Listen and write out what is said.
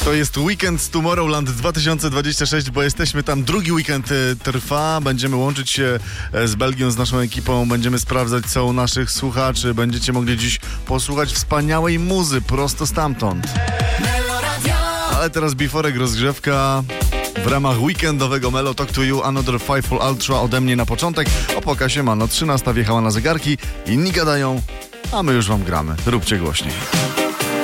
To jest weekend z Tomorrowland 2026, bo jesteśmy tam. Drugi weekend trwa. Będziemy łączyć się z Belgią, z naszą ekipą. Będziemy sprawdzać, co u naszych słuchaczy. Będziecie mogli dziś posłuchać wspaniałej muzy prosto stamtąd. Ale teraz biforek, rozgrzewka w ramach weekendowego Melo Talk to You, Another Fightful Ultra ode mnie na początek. O pokasie mano, 13 wjechała na zegarki, inni gadają, a my już wam gramy. Róbcie głośniej.